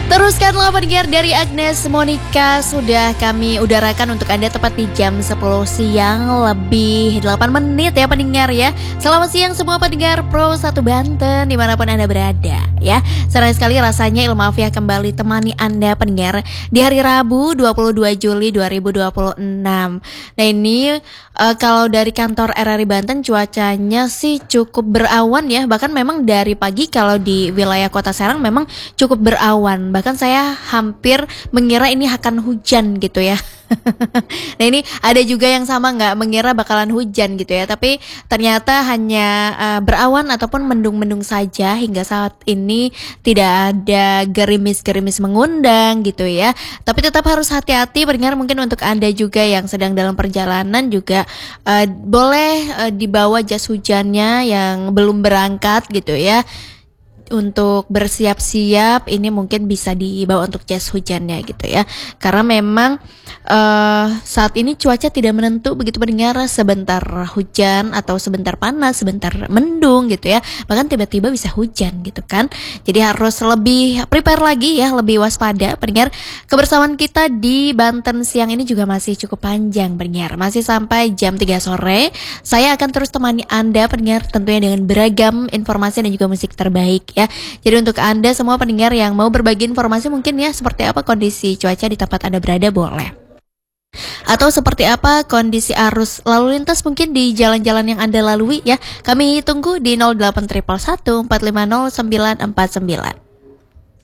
Teruskanlah pendengar dari Agnes Monica sudah kami udarakan untuk Anda tepat di jam 10 siang lebih 8 menit ya pendengar ya. Selamat siang semua pendengar Pro 1 Banten dimanapun Anda berada ya. Senang sekali rasanya Ilmafiah kembali temani Anda pendengar di hari Rabu 22 Juli 2026. Nah ini kalau dari kantor RRI Banten cuacanya sih cukup berawan ya. Bahkan memang dari pagi kalau di wilayah Kota Serang memang cukup berawan. Bahkan saya hampir mengira ini akan hujan gitu ya. Nah ini ada juga yang sama nggak mengira bakalan hujan gitu ya. Tapi ternyata hanya berawan ataupun mendung-mendung saja. Hingga saat ini tidak ada gerimis-gerimis mengundang gitu ya. Tapi tetap harus hati-hati pendengar, mungkin untuk Anda juga yang sedang dalam perjalanan juga boleh dibawa jas hujannya yang belum berangkat gitu ya. Untuk bersiap-siap ini mungkin bisa dibawa untuk jas hujannya gitu ya. Karena memang saat ini cuaca tidak menentu begitu pendengar, sebentar hujan atau sebentar panas, sebentar mendung gitu ya. Bahkan tiba-tiba bisa hujan gitu kan. Jadi harus lebih prepare lagi ya, lebih waspada pendengar. Kebersamaan kita di Banten siang ini juga masih cukup panjang pendengar. Masih sampai jam 3 sore. Saya akan terus temani Anda pendengar tentunya dengan beragam informasi dan juga musik terbaik ya. Jadi untuk Anda semua pendengar yang mau berbagi informasi mungkin ya seperti apa kondisi cuaca di tempat Anda berada boleh. Atau seperti apa kondisi arus lalu lintas mungkin di jalan-jalan yang Anda lalui ya. Kami tunggu di 0811 450 949.